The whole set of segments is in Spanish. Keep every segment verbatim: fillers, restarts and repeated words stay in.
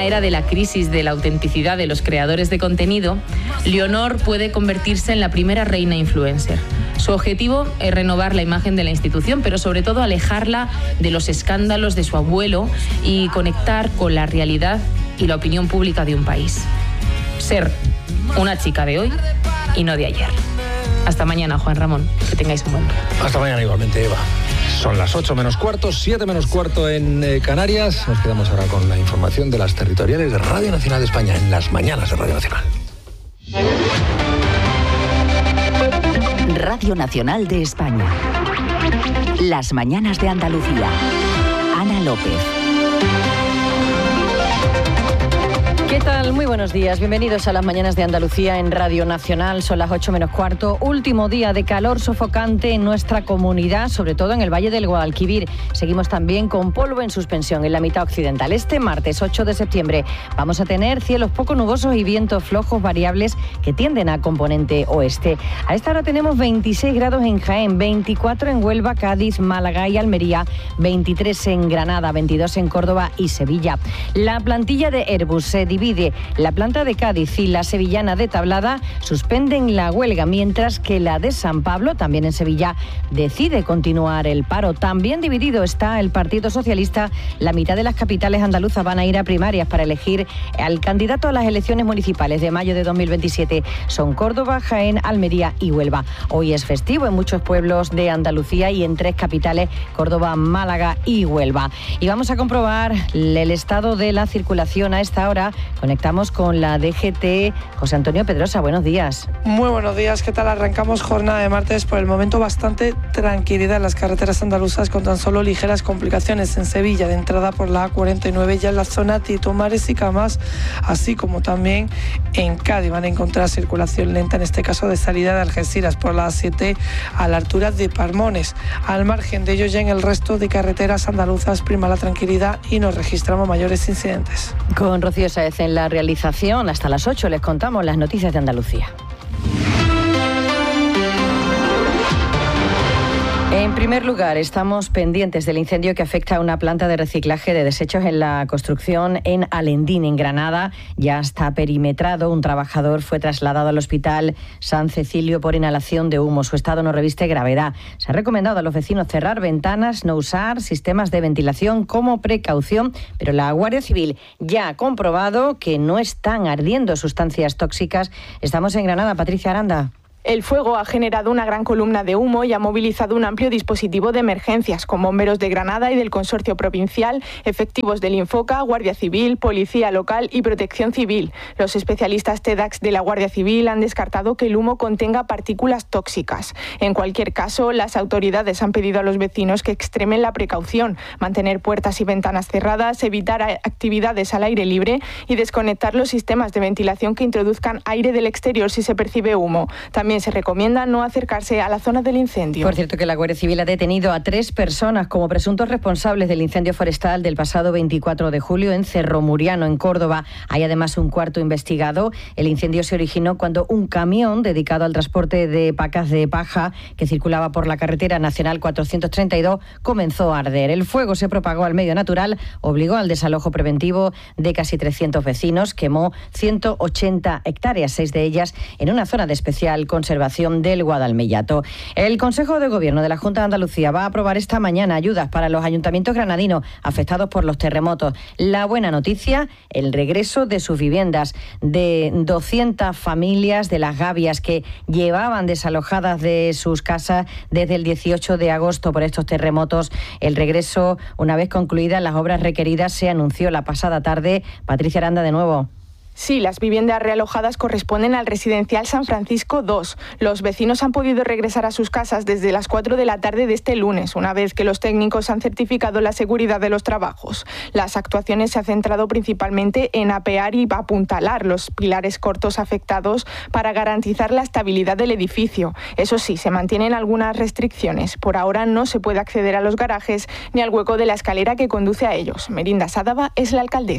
una era de la crisis de la autenticidad de los creadores de contenido, Leonor puede convertirse en la primera reina influencer. Su objetivo es renovar la imagen de la institución, pero sobre todo alejarla de los escándalos de su abuelo y conectar con la realidad y la opinión pública de un país. Ser una chica de hoy y no de ayer. Hasta mañana, Juan Ramón. Que tengáis un buen día. Hasta mañana igualmente, Eva. Son las ocho menos cuarto, siete menos cuarto en eh, Canarias. Nos quedamos ahora con la información de las territoriales de Radio Nacional de España en las mañanas de Radio Nacional. Radio Nacional de España. Las mañanas de Andalucía. Ana López. ¿Qué tal? Muy buenos días. Bienvenidos a las mañanas de Andalucía en Radio Nacional. Son las ocho menos cuarto. Último día de calor sofocante en nuestra comunidad, sobre todo en el Valle del Guadalquivir. Seguimos también con polvo en suspensión en la mitad occidental. Este martes ocho de septiembre vamos a tener cielos poco nubosos y vientos flojos variables que tienden a componente oeste. A esta hora tenemos veintiséis grados en Jaén, veinticuatro en Huelva, Cádiz, Málaga y Almería, veintitrés en Granada, veintidós en Córdoba y Sevilla. La plantilla de Airbus se divide. La planta de Cádiz y la sevillana de Tablada suspenden la huelga, mientras que la de San Pablo, también en Sevilla, decide continuar el paro. También dividido está el Partido Socialista. La mitad de las capitales andaluzas van a ir a primarias para elegir al candidato a las elecciones municipales de mayo de dos mil veintisiete. Son Córdoba, Jaén, Almería y Huelva. Hoy es festivo en muchos pueblos de Andalucía y en tres capitales, Córdoba, Málaga y Huelva. Y vamos a comprobar el estado de la circulación a esta hora. Conectamos con la D G T. José Antonio Pedrosa, buenos días. Muy buenos días, ¿qué tal? Arrancamos jornada de martes, por el momento bastante tranquilidad en las carreteras andaluzas, con tan solo ligeras complicaciones en Sevilla, de entrada por la A cuarenta y nueve, ya en la zona Titumares y Camas, así como también en Cádiz. Van a encontrar circulación lenta, en este caso de salida de Algeciras, por la A siete a la altura de Palmones. Al margen de ello, ya en el resto de carreteras andaluzas prima la tranquilidad y no registramos mayores incidentes. Con Rocío Sáez en la realización, hasta las ocho les contamos las noticias de Andalucía. En primer lugar, estamos pendientes del incendio que afecta a una planta de reciclaje de desechos en la construcción en Alendín, en Granada. Ya está perimetrado. Un trabajador fue trasladado al hospital San Cecilio por inhalación de humo. Su estado no reviste gravedad. Se ha recomendado a los vecinos cerrar ventanas, no usar sistemas de ventilación como precaución, pero la Guardia Civil ya ha comprobado que no están ardiendo sustancias tóxicas. Estamos en Granada. Patricia Aranda. El fuego ha generado una gran columna de humo y ha movilizado un amplio dispositivo de emergencias, con bomberos de Granada y del Consorcio Provincial, efectivos del Infoca, Guardia Civil, Policía Local y Protección Civil. Los especialistas TEDx de la Guardia Civil han descartado que el humo contenga partículas tóxicas. En cualquier caso, las autoridades han pedido a los vecinos que extremen la precaución, mantener puertas y ventanas cerradas, evitar actividades al aire libre y desconectar los sistemas de ventilación que introduzcan aire del exterior si se percibe humo. También se recomienda no acercarse a la zona del incendio. Por cierto, que la Guardia Civil ha detenido a tres personas como presuntos responsables del incendio forestal del pasado veinticuatro de julio en Cerro Muriano, en Córdoba. Hay además un cuarto investigado. El incendio se originó cuando un camión dedicado al transporte de pacas de paja que circulaba por la carretera nacional cuatrocientos treinta y dos comenzó a arder. El fuego se propagó al medio natural, obligó al desalojo preventivo de casi trescientos vecinos, quemó ciento ochenta hectáreas, seis de ellas en una zona de especial conservación del Guadalmellato. El Consejo de Gobierno de la Junta de Andalucía va a aprobar esta mañana ayudas para los ayuntamientos granadinos afectados por los terremotos. La buena noticia, el regreso de sus viviendas de doscientas familias de Las Gavias que llevaban desalojadas de sus casas desde el dieciocho de agosto por estos terremotos. El regreso, una vez concluidas las obras requeridas, se anunció la pasada tarde. Patricia Aranda, de nuevo. Sí, las viviendas realojadas corresponden al residencial San Francisco dos. Los vecinos han podido regresar a sus casas desde las cuatro de la tarde de este lunes, una vez que los técnicos han certificado la seguridad de los trabajos. Las actuaciones se han centrado principalmente en apear y apuntalar los pilares cortos afectados para garantizar la estabilidad del edificio. Eso sí, se mantienen algunas restricciones. Por ahora no se puede acceder a los garajes ni al hueco de la escalera que conduce a ellos. Merinda Sádava es la alcaldesa.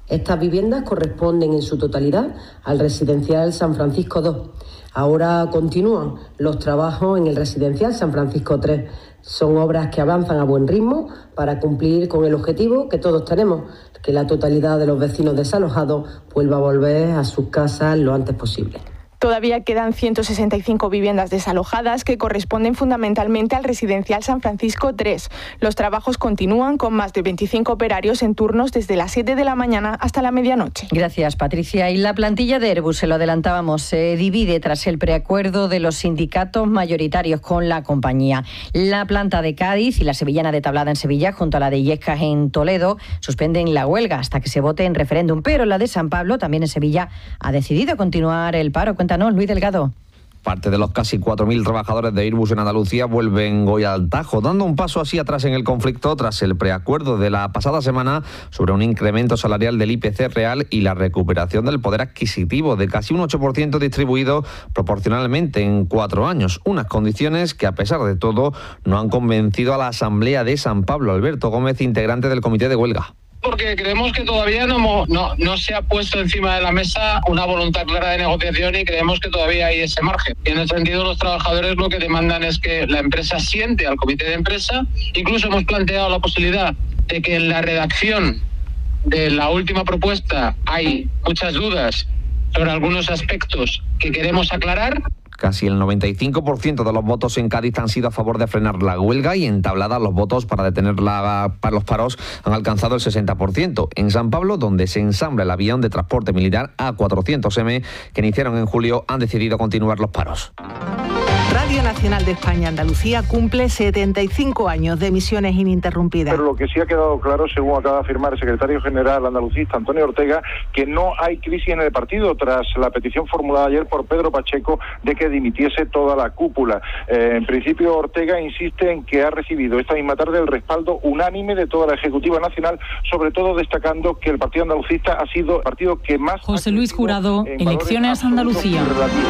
Estas viviendas corresponden en su totalidad al residencial San Francisco dos. Ahora continúan los trabajos en el residencial San Francisco tres. Son obras que avanzan a buen ritmo para cumplir con el objetivo que todos tenemos, que la totalidad de los vecinos desalojados vuelva a volver a sus casas lo antes posible. Todavía quedan ciento sesenta y cinco viviendas desalojadas que corresponden fundamentalmente al residencial San Francisco tres. Los trabajos continúan con más de veinticinco operarios en turnos desde las siete de la mañana hasta la medianoche. Gracias, Patricia. Y la plantilla de Airbus, se lo adelantábamos, se divide tras el preacuerdo de los sindicatos mayoritarios con la compañía. La planta de Cádiz y la sevillana de Tablada en Sevilla, junto a la de Illescas en Toledo, suspenden la huelga hasta que se vote en referéndum. Pero la de San Pablo, también en Sevilla, ha decidido continuar el paro. Cuéntanos, Luis Delgado. Parte de los casi cuatro mil trabajadores de Airbus en Andalucía vuelven hoy al Tajo, dando un paso así atrás en el conflicto tras el preacuerdo de la pasada semana sobre un incremento salarial del I P C real y la recuperación del poder adquisitivo de casi un ocho por ciento distribuido proporcionalmente en cuatro años. Unas condiciones que, a pesar de todo, no han convencido a la Asamblea de San Pablo. Alberto Gómez, integrante del comité de huelga. Porque creemos que todavía no, no, no se ha puesto encima de la mesa una voluntad clara de negociación y creemos que todavía hay ese margen. Y en ese sentido los trabajadores lo que demandan es que la empresa siente al comité de empresa. Incluso hemos planteado la posibilidad de que en la redacción de la última propuesta hay muchas dudas sobre algunos aspectos que queremos aclarar. Casi el noventa y cinco por ciento de los votos en Cádiz han sido a favor de frenar la huelga y en Tablada los votos para detener la, para los paros han alcanzado el sesenta por ciento. En San Pablo, donde se ensambla el avión de transporte militar A cuatrocientos eme que iniciaron en julio, han decidido continuar los paros. Radio Nacional de España Andalucía cumple setenta y cinco años de emisiones ininterrumpidas. Pero lo que sí ha quedado claro, según acaba de afirmar el secretario general andalucista Antonio Ortega, que no hay crisis en el partido tras la petición formulada ayer por Pedro Pacheco de que dimitiese toda la cúpula. Eh, en principio, Ortega insiste en que ha recibido esta misma tarde el respaldo unánime de toda la Ejecutiva Nacional, sobre todo destacando que el partido andalucista ha sido el partido que más... José Luis Jurado, Elecciones Andalucía.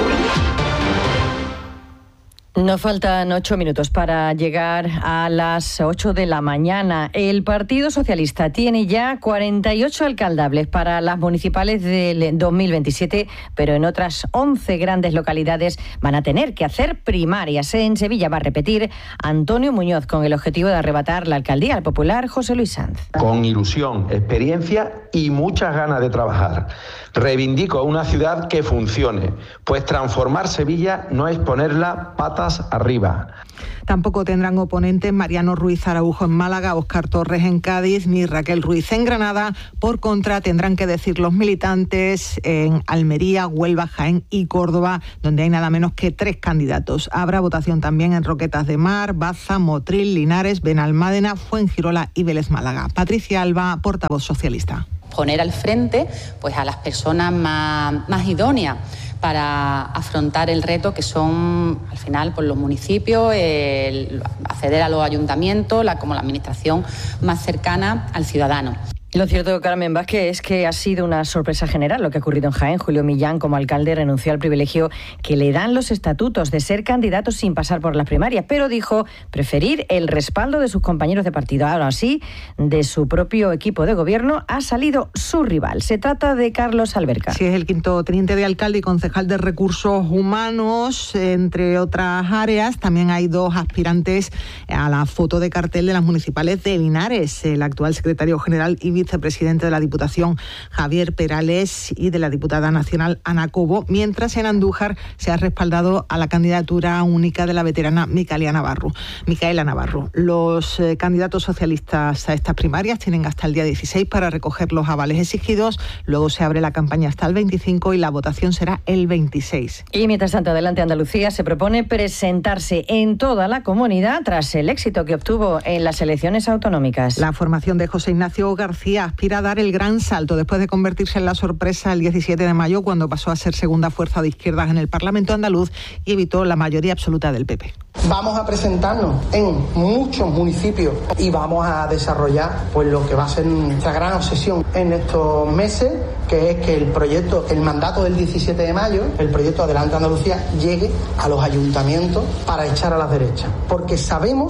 Nos faltan ocho minutos para llegar a las ocho de la mañana. El Partido Socialista tiene ya cuarenta y ocho alcaldables para las municipales del dos mil veintisiete, pero en otras once grandes localidades van a tener que hacer primarias. En Sevilla va a repetir Antonio Muñoz con el objetivo de arrebatar la alcaldía al popular José Luis Sanz. Con ilusión, experiencia y muchas ganas de trabajar. Reivindico una ciudad que funcione, pues transformar Sevilla no es ponerla patas arriba. Tampoco tendrán oponentes Mariano Ruiz Araujo en Málaga, Óscar Torres en Cádiz, ni Raquel Ruiz en Granada. Por contra, tendrán que decir los militantes en Almería, Huelva, Jaén y Córdoba, donde hay nada menos que tres candidatos. Habrá votación también en Roquetas de Mar, Baza, Motril, Linares, Benalmádena, Fuengirola y Vélez Málaga. Patricia Alba, portavoz socialista. Poner al frente pues, a las personas más, más idóneas para afrontar el reto que son, al final, pues, los municipios, el acceder a los ayuntamientos, la, como la administración más cercana al ciudadano. Lo cierto, Carmen Vázquez, es que ha sido una sorpresa general lo que ha ocurrido en Jaén. Julio Millán, como alcalde, renunció al privilegio que le dan los estatutos de ser candidato sin pasar por las primarias, pero dijo preferir el respaldo de sus compañeros de partido. Ahora sí, de su propio equipo de gobierno ha salido su rival. Se trata de Carlos Alberca. Sí, es el quinto teniente de alcalde y concejal de Recursos Humanos, entre otras áreas. También hay dos aspirantes a la foto de cartel de las municipales de Linares, el actual secretario general y vicepresidente de la Diputación, Javier Perales, y de la diputada nacional, Ana Cobo, mientras en Andújar se ha respaldado a la candidatura única de la veterana Micaela Navarro. Micaela Navarro. Los eh, candidatos socialistas a estas primarias tienen hasta el día dieciséis para recoger los avales exigidos, luego se abre la campaña hasta el veinticinco y la votación será el veintiséis. Y mientras tanto, Adelante Andalucía se propone presentarse en toda la comunidad tras el éxito que obtuvo en las elecciones autonómicas. La formación de José Ignacio García aspira a dar el gran salto después de convertirse en la sorpresa el diecisiete de mayo, cuando pasó a ser segunda fuerza de izquierdas en el Parlamento andaluz y evitó la mayoría absoluta del P P. Vamos a presentarnos en muchos municipios y vamos a desarrollar pues lo que va a ser nuestra gran obsesión en estos meses, que es que el proyecto, el mandato del diecisiete de mayo, el proyecto Adelante Andalucía, llegue a los ayuntamientos para echar a las derechas. Porque sabemos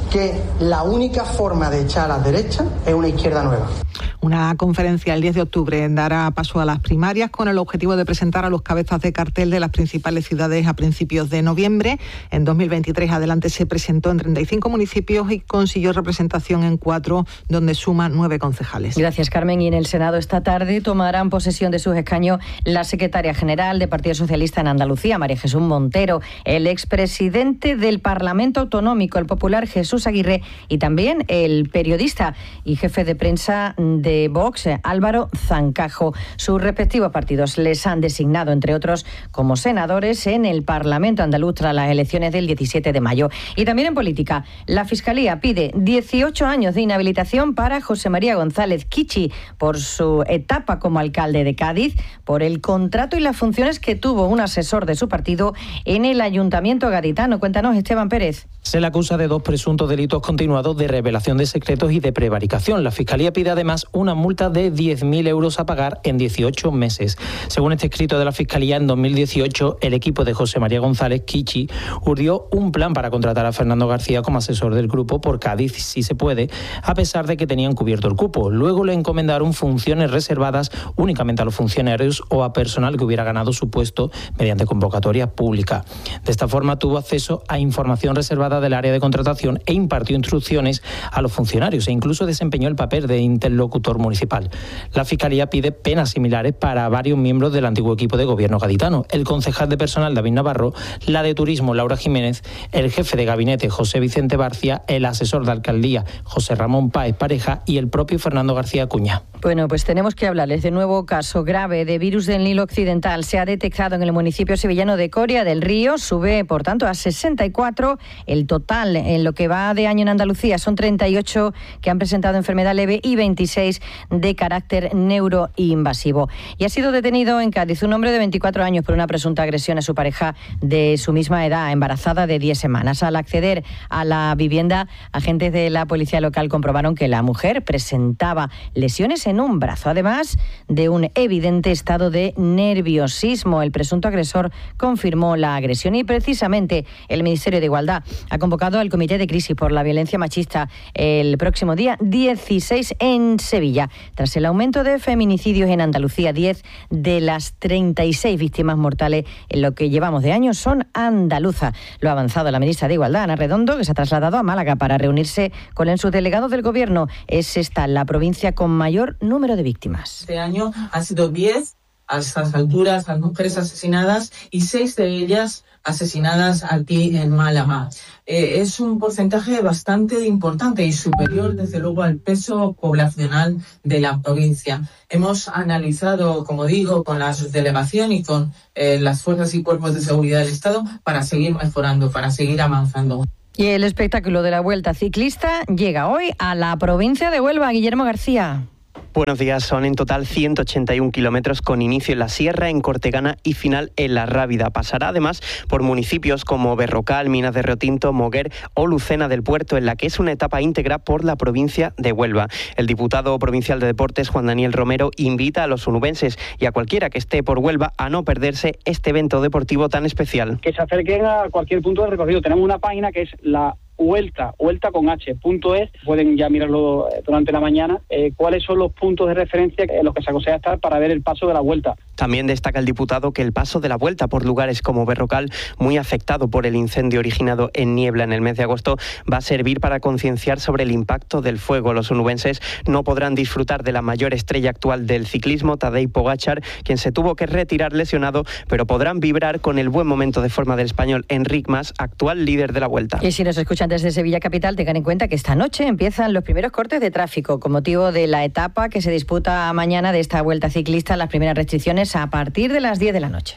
que la única forma de echar a la derecha es una izquierda nueva. Una conferencia el diez de octubre dará paso a las primarias con el objetivo de presentar a los cabezas de cartel de las principales ciudades a principios de noviembre. En dos mil veintitrés Adelante se presentó en treinta y cinco municipios y consiguió representación en cuatro, donde suma nueve concejales. Gracias, Carmen. Y en el Senado esta tarde tomarán posesión de sus escaños la secretaria general del Partido Socialista en Andalucía, María Jesús Montero, el expresidente del Parlamento Autonómico, el popular Jesús Aguirre, y también el periodista y jefe de prensa de de Vox, Álvaro Zancajo. Sus respectivos partidos les han designado, entre otros, como senadores en el Parlamento andaluz tras las elecciones del diecisiete de mayo. Y también en política, la Fiscalía pide dieciocho años de inhabilitación para José María González Kichi por su etapa como alcalde de Cádiz, por el contrato y las funciones que tuvo un asesor de su partido en el Ayuntamiento gaditano. Cuéntanos, Esteban Pérez. Se le acusa de dos presuntos delitos continuados de revelación de secretos y de prevaricación. La Fiscalía pide además una multa de diez mil euros a pagar en dieciocho meses. Según este escrito de la Fiscalía, en dos mil dieciocho el equipo de José María González Kichi urdió un plan para contratar a Fernando García como asesor del grupo por Cádiz, si se puede, a pesar de que tenían cubierto el cupo. Luego le encomendaron funciones reservadas únicamente a los funcionarios o a personal que hubiera ganado su puesto mediante convocatoria pública. De esta forma tuvo acceso a información reservada del área de contratación e impartió instrucciones a los funcionarios e incluso desempeñó el papel de interlocutor municipal. La Fiscalía pide penas similares para varios miembros del antiguo equipo de gobierno gaditano: el concejal de personal David Navarro, la de turismo Laura Jiménez, el jefe de gabinete José Vicente Barcia, el asesor de alcaldía José Ramón Páez Pareja y el propio Fernando García Acuña. Bueno, pues tenemos que hablarles de nuevo caso grave de virus del Nilo Occidental. Se ha detectado en el municipio sevillano de Coria del Río, sube por tanto a sesenta y cuatro. El total en lo que va de año en Andalucía son treinta y ocho que han presentado enfermedad leve y veintiséis de carácter neuroinvasivo. Y ha sido detenido en Cádiz un hombre de veinticuatro años por una presunta agresión a su pareja de su misma edad, embarazada de diez semanas. Al acceder a la vivienda, agentes de la policía local comprobaron que la mujer presentaba lesiones en un brazo, además de un evidente estado de nerviosismo. El presunto agresor confirmó la agresión y precisamente el Ministerio de Igualdad ha convocado al Comité de Crisis por la Violencia Machista el próximo día dieciséis en Sevilla. Tras el aumento de feminicidios en Andalucía, diez de las treinta y seis víctimas mortales en lo que llevamos de año son andaluzas. Lo ha avanzado la ministra de Igualdad, Ana Redondo, que se ha trasladado a Málaga para reunirse con el subdelegado del Gobierno. Es esta la provincia con mayor número de víctimas. Este año han sido diez a estas alturas las mujeres asesinadas y seis de ellas asesinadas aquí en Málaga. Eh, es un porcentaje bastante importante y superior, desde luego, al peso poblacional de la provincia. Hemos analizado, como digo, con la subdelegación y con eh, las fuerzas y cuerpos de seguridad del Estado para seguir mejorando, para seguir avanzando. Y el espectáculo de la Vuelta Ciclista llega hoy a la provincia de Huelva. Guillermo García. Buenos días, son en total ciento ochenta y un kilómetros con inicio en la Sierra, en Cortegana y final en La Rábida. Pasará además por municipios como Berrocal, Minas de Riotinto, Moguer o Lucena del Puerto, en la que es una etapa íntegra por la provincia de Huelva. El diputado provincial de Deportes, Juan Daniel Romero, invita a los onubenses y a cualquiera que esté por Huelva a no perderse este evento deportivo tan especial. Que se acerquen a cualquier punto de recorrido. Tenemos una página que es la Vuelta, vuelta con H, punto es, pueden ya mirarlo durante la mañana, eh, cuáles son los puntos de referencia en los que se aconseja estar para ver el paso de la Vuelta. También destaca el diputado que el paso de la Vuelta por lugares como Berrocal, muy afectado por el incendio originado en niebla en el mes de agosto, va a servir para concienciar sobre el impacto del fuego. Los onubenses no podrán disfrutar de la mayor estrella actual del ciclismo, Tadej Pogačar, quien se tuvo que retirar lesionado, pero podrán vibrar con el buen momento de forma del español Enric Mas, actual líder de la Vuelta. Y si nos escuchan desde Sevilla Capital, tengan en cuenta que esta noche empiezan los primeros cortes de tráfico con motivo de la etapa que se disputa mañana de esta Vuelta Ciclista. Las primeras restricciones a partir de las diez de la noche.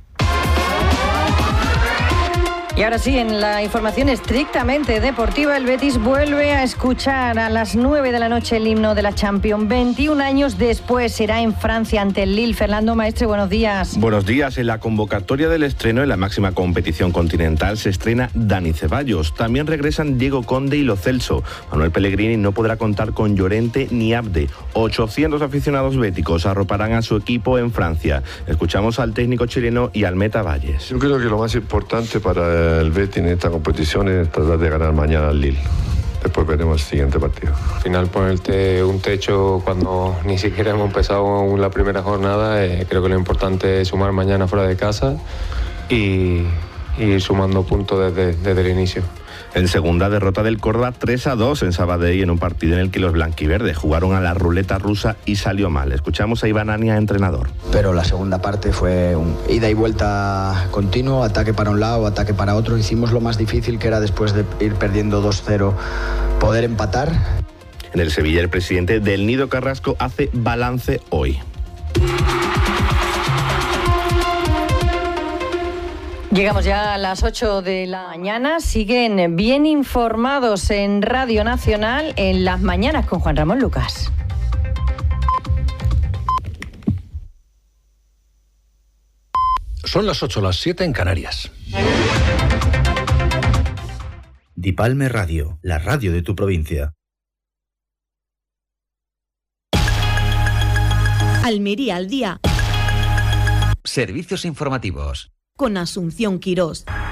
Y ahora sí, en la información estrictamente deportiva, el Betis vuelve a escuchar a las nueve de la noche el himno de la Champions. veintiún años después será en Francia ante el Lille. Fernando Maestre, buenos días. Buenos días. En la convocatoria del estreno en la máxima competición continental se estrena Dani Ceballos. También regresan Diego Conde y Lo Celso. Manuel Pellegrini no podrá contar con Llorente ni Abde. ochocientos aficionados béticos arroparán a su equipo en Francia. Escuchamos al técnico chileno y al meta Valles. Yo creo que lo más importante para el Betis en esta competición es tratar de ganar mañana al Lille. después veremos el siguiente partido. Al final ponerte un techo cuando ni siquiera hemos empezado la primera jornada, eh, creo que lo importante es sumar mañana fuera de casa y, y ir sumando puntos desde, desde el inicio. En segunda, derrota del Córdoba tres a dos en Sabadell, en un partido en el que los blanquiverdes jugaron a la ruleta rusa y salió mal. Escuchamos a Iván Ania, entrenador. Pero la segunda parte fue un ida y vuelta continuo, ataque para un lado, ataque para otro. Hicimos lo más difícil, que era después de ir perdiendo dos cero, poder empatar. En el Sevilla, el presidente del Nido Carrasco hace balance hoy. Llegamos ya a las ocho de la mañana. Siguen bien informados en Radio Nacional en Las Mañanas con Juan Ramón Lucas. Son las ocho, las siete en Canarias. Dipalme Radio, la radio de tu provincia. Almería al día. Servicios informativos. Con Asunción Quirós.